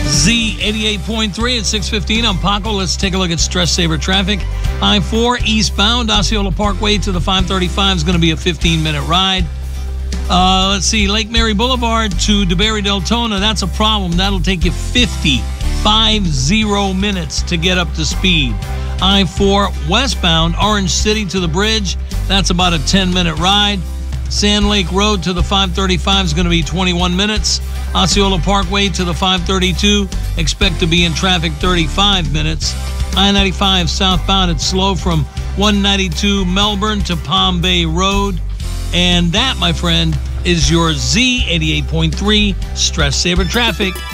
Z88.3 at 6:15. I'm Paco. Let's take a look at Stress Saver traffic. I-4 eastbound, Osceola Parkway to the 535 is going to be a 15-minute ride. Let's see, Lake Mary Boulevard to DeBerry Deltona, that's a problem. That'll take you 50 minutes to get up to speed. I-4 westbound, Orange City to the bridge, that's about a 10-minute ride. Sand Lake Road to the 535 is going to be 21 minutes. Osceola Parkway to the 532, expect to be in traffic 35 minutes. I-95 southbound, it's slow from 192 Melbourne to Palm Bay Road. And that, my friend, is your Z88.3 Stress Saver traffic.